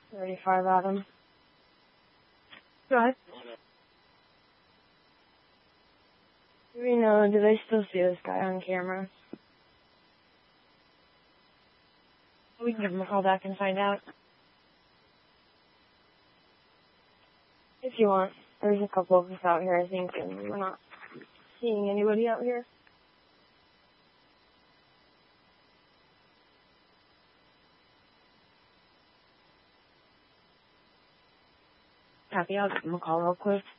35 Adam. Go ahead. Do they still see this guy on camera? We can give him a call back and find out. If you want. There's a couple of us out here, I think, and we're not seeing anybody out here. Happy, I'll give him a call real quick.